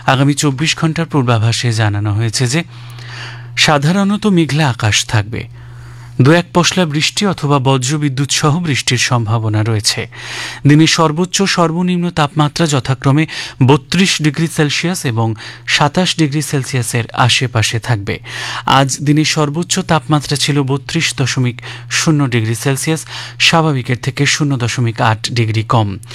আগামী 24 ঘন্টার পূর্বাভাসে জানানো হয়েছে যে সাধারণত মেঘলা আকাশ থাকবে, দু এক পশলা বৃষ্টি অথবা বজ্রবিদ্যুৎ সহ বৃষ্টির সম্ভাবনা রয়েছে। দিনের সর্বোচ্চ সর্বনিম্ন তাপমাত্রা যথাক্রমে 32 ডিগ্রি সেলসিয়াস এবং 27 ডিগ্রি সেলসিয়াসের আশেপাশে থাকবে। আজ দিনের সর্বোচ্চ তাপমাত্রা ছিল 32.0 ডিগ্রি সেলসিয়াস, স্বাভাবিকের থেকে 0.8 ডিগ্রি কম।